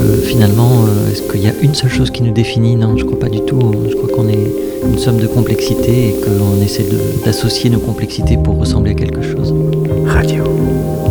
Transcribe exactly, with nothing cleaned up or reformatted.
que finalement, euh, est-ce qu'il y a une seule chose qui nous définit? Non, je crois pas du tout. Je crois qu'on est une somme de complexités et qu'on essaie de- d'associer nos complexités pour ressembler à quelque chose. Radio.